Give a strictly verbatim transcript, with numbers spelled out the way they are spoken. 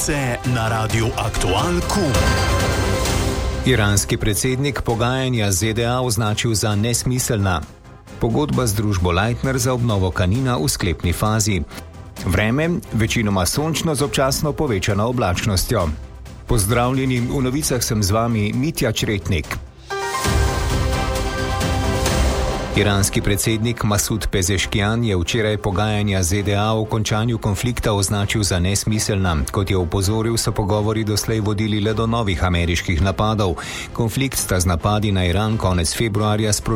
Novice na Radiu Aktual Kum. Iranski predsednik pogajanja z Z D A označil za nesmiselna. Pogodba z družbo Leitner za obnovo Kanina v sklepni fazi. Vreme, večinoma sončno z občasno povečano oblačnostjo. Pozdravljeni, v novicah sem z vami Mitja Čretnik. Iranski predsednik Masud Pezeškian je včeraj pogajanja z Z D A o končanju konflikta označil za nesmiselna. Kot je opozoril, so pogovori doslej vodili le do novih ameriških napadov. Konflikt sta z napadi na Iran konec februarja sprožili